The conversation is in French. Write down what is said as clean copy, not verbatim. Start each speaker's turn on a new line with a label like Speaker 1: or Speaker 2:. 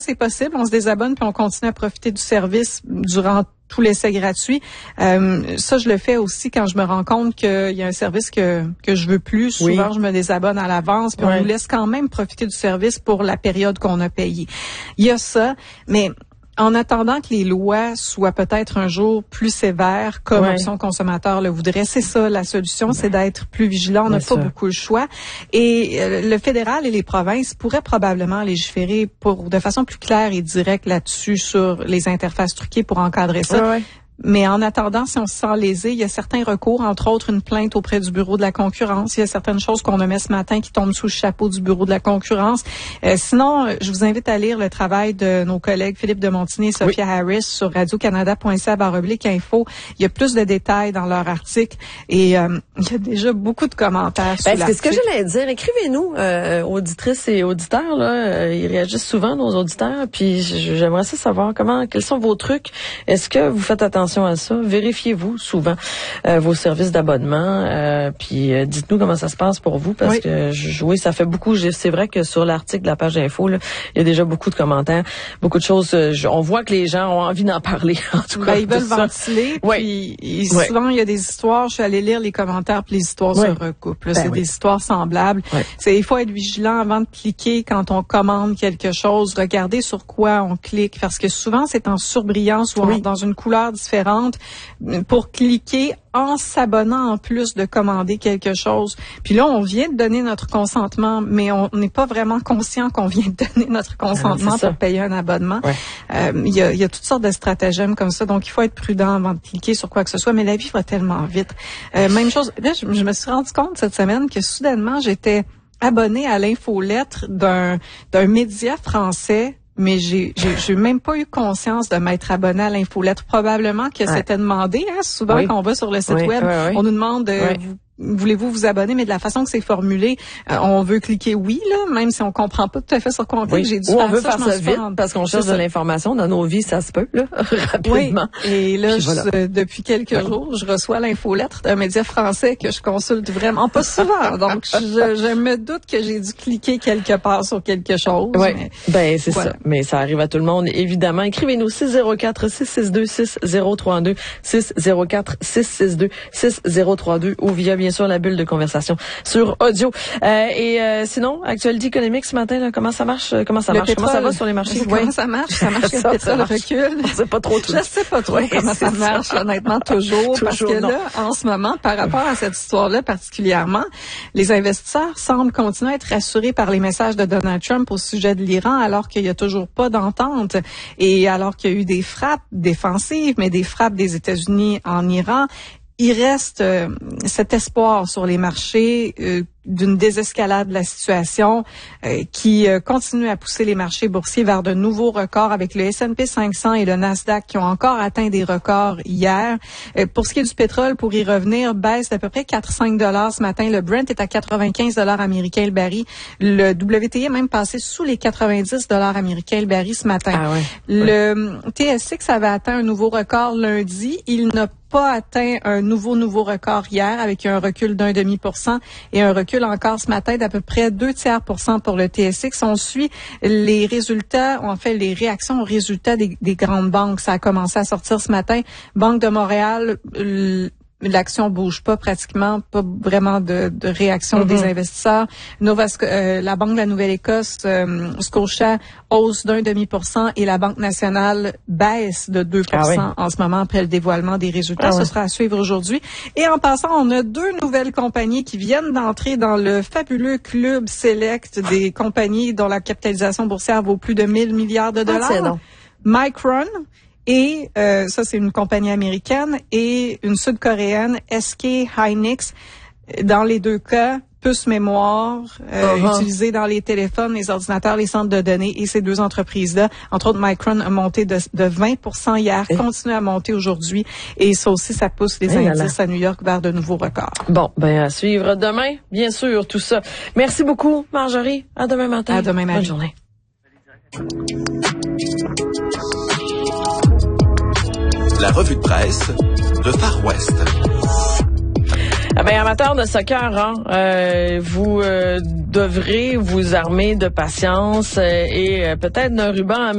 Speaker 1: c'est possible, on se désabonne puis on continue à profiter du service durant tout l'essai gratuit. Ça, je le fais aussi quand je me rends compte qu'il y a un service que je veux plus. Souvent, je me désabonne à l'avance, puis on nous laisse quand même profiter du service pour la période qu'on a payée. Il y a ça, mais en attendant que les lois soient peut-être un jour plus sévères, comme Option Consommateur le voudrait, c'est ça la solution, c'est d'être plus vigilant. On n'a pas beaucoup le choix. Et le fédéral et les provinces pourraient probablement légiférer de façon plus claire et directe là-dessus sur les interfaces truquées pour encadrer ça. Mais en attendant, si on se sent lésé, il y a certains recours, entre autres une plainte auprès du Bureau de la concurrence. Il y a certaines choses qu'on a mis ce matin qui tombent sous le chapeau du Bureau de la concurrence. Sinon, je vous invite à lire le travail de nos collègues Philippe de Montigny et Sophia Harris sur radiocanada.ca/info. Il y a plus de détails dans leur article et il y a déjà beaucoup de commentaires sur l'article.
Speaker 2: C'est ce que j'allais dire. Écrivez-nous, auditrices et auditeurs. Là, ils réagissent souvent, nos auditeurs. Puis j'aimerais savoir quels sont vos trucs. Est-ce que vous faites attention à ça? Vérifiez-vous souvent vos services d'abonnement. Puis dites-nous comment ça se passe pour vous, parce que ça fait beaucoup. C'est vrai que sur l'article de la page info, là, il y a déjà beaucoup de commentaires, beaucoup de choses. On voit que les gens ont envie d'en parler. En tout cas,
Speaker 1: ils veulent ventiler. Puis souvent il y a des histoires. Je suis allée lire les commentaires, puis les histoires se recoupent. Là, c'est des histoires semblables. Il faut être vigilant avant de cliquer quand on commande quelque chose. Regardez sur quoi on clique, parce que souvent c'est en surbrillance ou dans une couleur différente pour cliquer en s'abonnant en plus de commander quelque chose. Puis là, on vient de donner notre consentement, mais on n'est pas vraiment conscient qu'on vient de donner notre consentement pour payer un abonnement. Il y a toutes sortes de stratagèmes comme ça, donc il faut être prudent avant de cliquer sur quoi que ce soit, mais la vie va tellement vite. Même chose, là, je me suis rendu compte cette semaine que soudainement, j'étais abonnée à l'infolettre d'un média français, mais j'ai même pas eu conscience de m'être abonné à l'infolettre. Probablement que c'était demandé, souvent quand on va sur le site web, on nous demande voulez-vous vous abonner, mais de la façon que c'est formulé, on veut cliquer oui, là, même si on comprend pas tout à fait sur quoi on clique. J'ai dû
Speaker 2: on veut faire ça vite parce qu'on cherche de l'information dans nos vies, ça se peut, là, rapidement.
Speaker 1: Et là, depuis quelques jours, je reçois l'infolettre d'un média français que je consulte vraiment pas souvent. Donc, je me doute que j'ai dû cliquer quelque part sur quelque chose.
Speaker 2: Mais, c'est ça. Mais ça arrive à tout le monde, évidemment. Écrivez-nous 604-662-6032, 604-662-6032 ou via bien sûr la bulle de conversation sur audio. Sinon, actualité économique ce matin, là, comment ça marche? Comment ça va sur les marchés?
Speaker 1: Comment ça marche? Ça marche, le pétrole recule.
Speaker 2: Je sais pas trop.
Speaker 1: Je sais pas trop comment ça marche, honnêtement, toujours. Parce que là, en ce moment, par rapport à cette histoire-là particulièrement, les investisseurs semblent continuer à être rassurés par les messages de Donald Trump au sujet de l'Iran, alors qu'il y a toujours pas d'entente et alors qu'il y a eu des frappes défensives, mais des frappes des États-Unis en Iran. Il reste cet espoir sur les marchés d'une désescalade de la situation qui continue à pousser les marchés boursiers vers de nouveaux records, avec le S&P 500 et le Nasdaq qui ont encore atteint des records hier. Pour ce qui est du pétrole, pour y revenir, baisse d'à peu près 4-5 $ ce matin. Le Brent est à 95 $ américains le baril. Le WTI est même passé sous les 90 $ américains le baril ce matin. Le TSX avait atteint un nouveau record lundi. Il n'a pas atteint un nouveau record hier, avec un recul d'1,5% et un recul encore ce matin d'à peu près 2/3% pour le TSX. On suit les résultats, les réactions aux résultats des grandes banques. Ça a commencé à sortir ce matin. Banque de Montréal, l'action bouge pas pratiquement, pas vraiment de réaction des investisseurs. La Banque de la Nouvelle-Écosse, Scotia, hausse d'1,5% et la Banque nationale baisse de 2% en ce moment après le dévoilement des résultats. Ce sera à suivre aujourd'hui. Et en passant, on a 2 nouvelles compagnies qui viennent d'entrer dans le fabuleux club select des compagnies dont la capitalisation boursière vaut plus de 1000 milliards de dollars. Micron. Et ça, c'est une compagnie américaine, et une sud-coréenne, SK Hynix. Dans les deux cas, puce mémoire utilisée dans les téléphones, les ordinateurs, les centres de données. Et ces 2 entreprises-là, entre autres Micron, a monté de 20% hier, continue à monter aujourd'hui. Et ça aussi, ça pousse les indices à New York vers de nouveaux records.
Speaker 2: Bon, à suivre demain, bien sûr, tout ça. Merci beaucoup, Marjorie. À demain matin.
Speaker 1: À demain, Marie.
Speaker 2: Bonne journée.
Speaker 3: La revue de presse de Far West.
Speaker 2: Amateurs de soccer, vous devrez vous armer de patience et peut-être d'un ruban à